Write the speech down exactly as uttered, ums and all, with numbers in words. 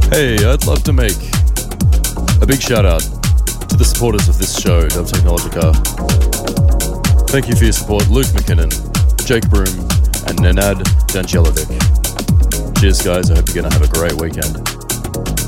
Hey, I'd love to make a big shout out to the supporters of this show, Dub Technologica. Thank you for your support, Luke McKinnon, Jake Broom, and Nenad Janjelovic. Cheers, guys. I hope you're going to have a great weekend.